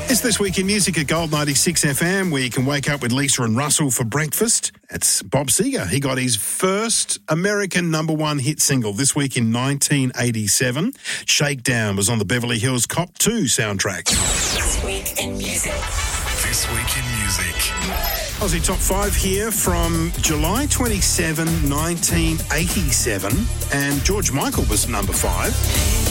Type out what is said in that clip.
It's This Week in Music at Gold 96 FM, where you can wake up with Lisa and Russell for breakfast. It's Bob Seger. He got his first American #1 hit single this week in 1987. Shakedown was on the Beverly Hills Cop 2 soundtrack. This Week in Music. This Week in Music. Aussie Top 5 here from July 27, 1987. And George Michael was number 5.